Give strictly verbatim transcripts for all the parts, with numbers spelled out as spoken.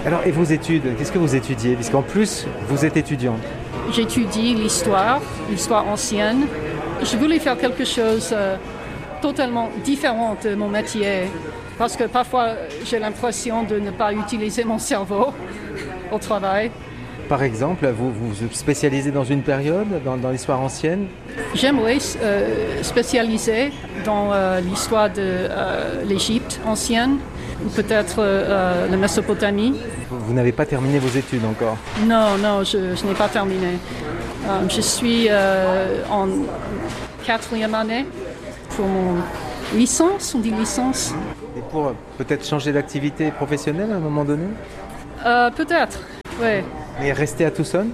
Alors, et vos études, qu'est-ce que vous étudiez? Puisqu'en plus, vous êtes étudiante. J'étudie l'histoire, l'histoire ancienne. Je voulais faire quelque chose euh, totalement différent de mon métier, parce que parfois j'ai l'impression de ne pas utiliser mon cerveau au travail. Par exemple, vous vous spécialisez dans une période, dans, dans l'histoire ancienne? J'aimerais euh, spécialiser dans euh, l'histoire de euh, l'Égypte ancienne, ou peut-être euh, la Mésopotamie. Vous, vous n'avez pas terminé vos études encore? Non, non, je, je n'ai pas terminé. Euh, je suis euh, en quatrième année pour mon licence, on dit licence. Et pour euh, peut-être changer d'activité professionnelle à un moment donné? euh, Peut-être, oui. Mais rester à Tucson?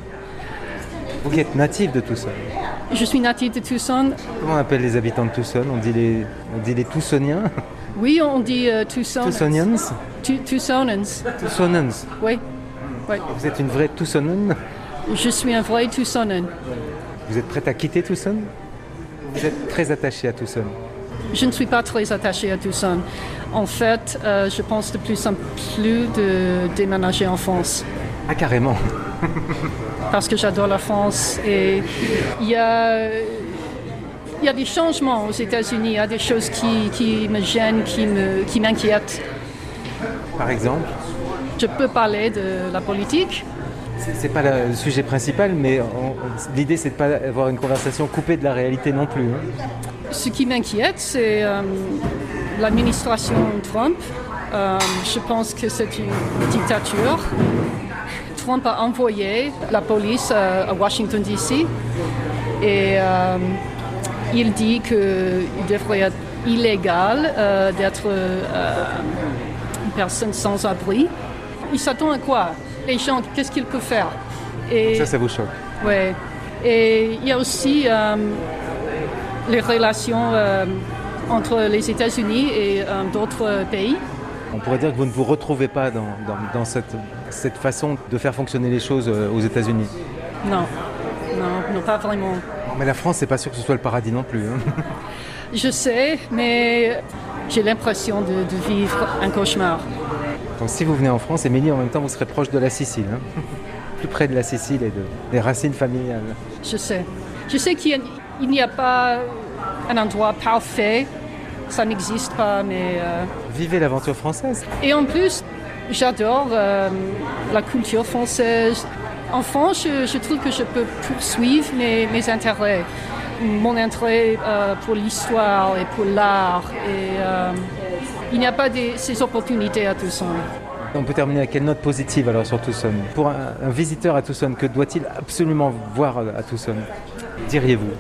Vous qui êtes natif de Tucson. Je suis native de Tucson. Comment on appelle les habitants de Tucson? On dit les, on dit les Tucsoniens? Oui, on dit euh, Tucsonans. Tucsonians? Tu- Tucsonans. Tucsonans. Oui. Oui. Vous êtes une vraie Tucsonane? Je suis un vrai Tucsonan. Vous êtes prête à quitter Tucson? Vous êtes très attaché à Tucson? Je ne suis pas très attachée à Tucson. En fait, euh, je pense de plus en plus de déménager en France. Ah, carrément. Parce que j'adore la France et il y a, il y a des changements aux États-Unis, il y a des choses qui, qui me gênent, qui, me, qui m'inquiètent. Par exemple? Je peux parler de la politique. C'est, c'est pas le sujet principal, mais on, l'idée c'est de pas avoir une conversation coupée de la réalité non plus. Hein. Ce qui m'inquiète, c'est euh, l'administration Trump. Euh, je pense que c'est une dictature. Trump a envoyé la police à Washington D C et euh, il dit qu'il devrait être illégal euh, d'être euh, une personne sans abri. Il s'attend à quoi? Les gens, qu'est-ce qu'ils peuvent faire? Et, ça, ça vous choque? Oui. Et il y a aussi euh, les relations euh, entre les États-Unis et euh, d'autres pays. On pourrait dire que vous ne vous retrouvez pas dans, dans, dans cette, cette façon de faire fonctionner les choses aux États-Unis. Non, non, non, pas vraiment. Mais la France, c'est pas sûr que ce soit le paradis non plus. Hein. Je sais, mais j'ai l'impression de, de vivre un cauchemar. Donc si vous venez en France, Émilie, en même temps, vous serez proche de la Sicile. Hein. Plus près de la Sicile et de, des racines familiales. Je sais. Je sais qu'il n'y a pas un endroit parfait. Ça n'existe pas, mais... Euh... Vivez l'aventure française. Et en plus, j'adore euh, la culture française. En France, je, je trouve que je peux poursuivre mes, mes intérêts. Mon intérêt euh, pour l'histoire et pour l'art. Et euh, il n'y a pas des, ces opportunités à Tucson. On peut terminer avec quelle note positive alors sur Tucson? Pour un, un visiteur à Tucson, que doit-il absolument voir à Tucson, diriez-vous?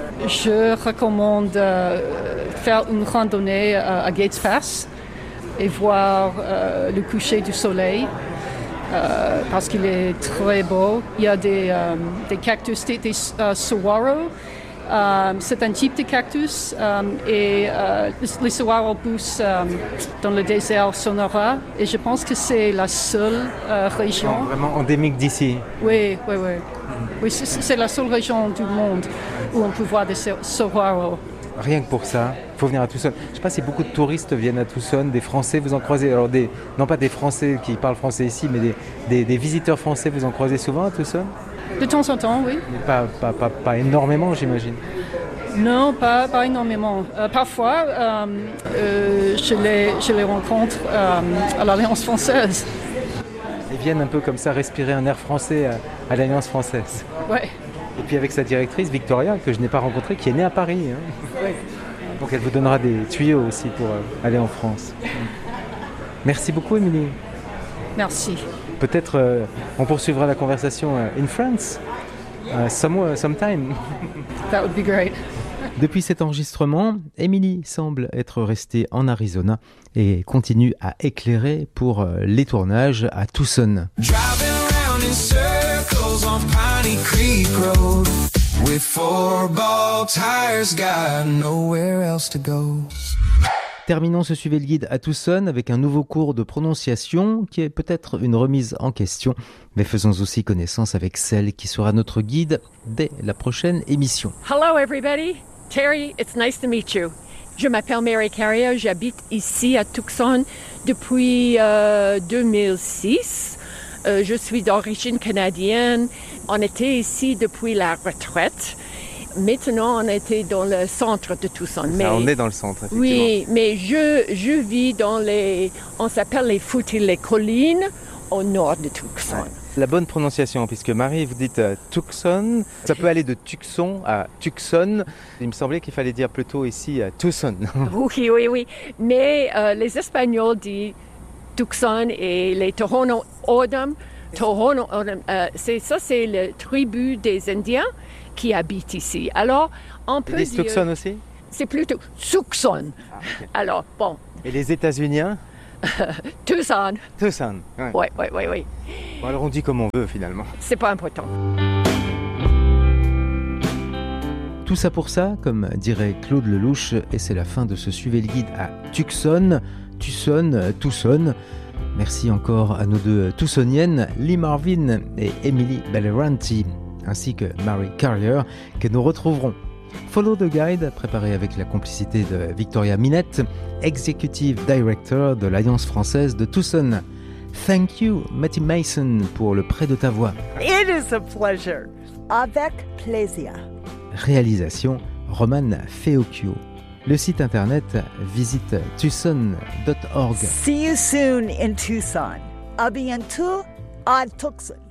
Je recommande euh, faire une randonnée euh, à Gates Pass et voir euh, le coucher du soleil euh, parce qu'il est très beau. Il y a des, euh, des cactus, des, des uh, saguaro. Euh, c'est un type de cactus euh, et euh, les saguaro poussent euh, dans le désert Sonora et je pense que c'est la seule euh, région. Non, vraiment endémique d'ici. Oui, oui, oui. Oui, c'est, c'est la seule région du monde où on peut voir des saguaro. Rien que pour ça, il faut venir à Tucson. Je ne sais pas si beaucoup de touristes viennent à Tucson, des Français, vous en croisez, alors des, non pas des Français qui parlent français ici, mais des, des, des visiteurs français, vous en croisez souvent à Tucson? De temps en temps, oui. Mais pas, pas, pas, pas énormément, j'imagine. Non, pas, pas énormément. Euh, parfois, euh, euh, je, les, je les rencontre euh, à l'Alliance française. Ils viennent un peu comme ça respirer un air français à, à l'Alliance française. Ouais. Et puis avec sa directrice, Victoria, que je n'ai pas rencontrée, qui est née à Paris. Hein. Ouais. Donc elle vous donnera des tuyaux aussi pour euh, aller en France. Merci beaucoup, Émilie. Merci. Peut-être euh, on poursuivra la conversation euh, in France, uh, some, sometime. That would be great. Depuis cet enregistrement, Émilie semble être restée en Arizona et continue à éclairer pour euh, les tournages à Tucson. On Piney Creek Road with four ball tires, got nowhere else to go. Terminons ce Suivez le guide à Tucson avec un nouveau cours de prononciation qui est peut-être une remise en question, mais faisons aussi connaissance avec celle qui sera notre guide dès la prochaine émission. Hello everybody, Terry, it's nice to meet you. Je m'appelle Mary Carrier, j'habite ici à Tucson depuis euh, deux mille six. Euh, je suis d'origine canadienne. On était ici depuis la retraite. Maintenant, on était dans le centre de Tucson. Mais, ça, on est dans le centre, effectivement. Oui, mais je, je vis dans les... On s'appelle les foothills, les collines au nord de Tucson. Ouais. La bonne prononciation, puisque Marie, vous dites euh, Tucson. Ça peut aller de Tucson à Tucson. Il me semblait qu'il fallait dire plutôt ici euh, Tucson. Oui, oui, oui. Mais euh, les Espagnols disent Tucson et les Tohono O'odham. Tohono O'odham, euh, c'est, ça, c'est la tribu des Indiens qui habitent ici. Alors, on peut dire... Tucson aussi? C'est plutôt Tucson. Ah, okay. Alors, bon. Et les États-Uniens? Tucson. Tucson, oui. Oui, oui, oui, oui. Bon, alors on dit comme on veut finalement. C'est pas important. Tout ça pour ça, comme dirait Claude Lelouch, et c'est la fin de ce Suivez le guide à Tucson. Tucson, Tucson. Merci encore à nos deux Tucsoniennes, Lee Marvin et Emily Belleranti, ainsi que Mary Carrier, que nous retrouverons. Follow the Guide, préparé avec la complicité de Victoria Minette, Executive Director de l'Alliance française de Tucson. Thank you, Matty Mason, pour le prêt de ta voix. It is a pleasure. Avec plaisir. Réalisation, Roman Feocchio. Le site internet, visite tucson dot org. See you soon in Tucson. A bientôt à Tucson.